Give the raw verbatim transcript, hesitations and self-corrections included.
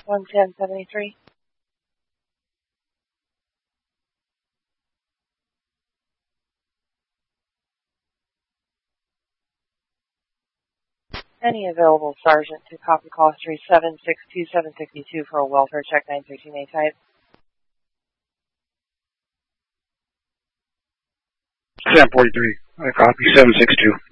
one ten seventy-three. Any available sergeant to copy call three seven six two seven six two for a welfare check nine thirteen A type. ten forty-three. I copy seven six two.